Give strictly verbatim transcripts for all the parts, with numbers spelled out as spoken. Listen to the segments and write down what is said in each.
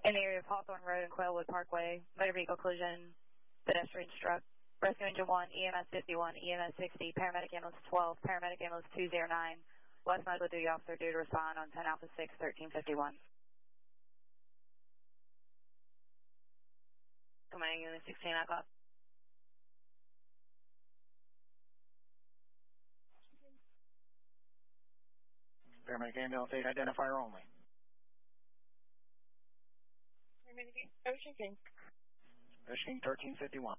In the area of Hawthorne Road and Quailwood Parkway, motor vehicle collision, pedestrian struck. Rescue Engine one, E M S fifty-one, E M S sixty, Paramedic Ambulance twelve, Paramedic Ambulance two oh nine, West Medical Duty Officer due to respond on ten Alpha six, thirteen fifty-one. Command Unit sixteen, I got. Paramedic Ambulance eight, identifier only. Paramedic Ocean King. Ocean King thirteen fifty-one.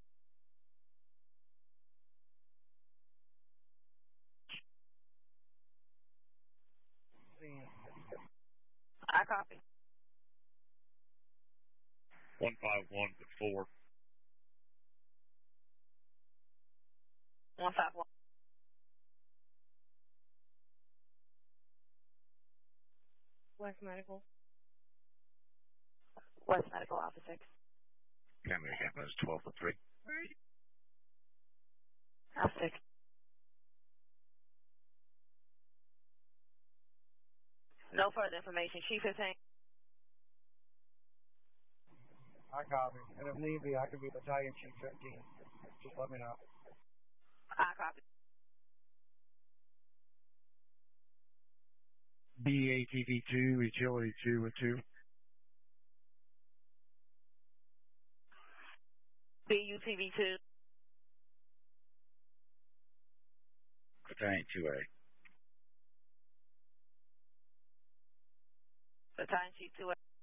I copy. one five one to four. one five one. West Medical. West Medical, Alpha six. Paramedic Ambulance twelve to three. Alpha six. No further information. Chief fifteen. I copy. And if need be, I can be Battalion Chief fifteen. Just let me know. I copy. B A T V two, Utility two with two. B U T V two. Battalion two A. Battalion Chief two A.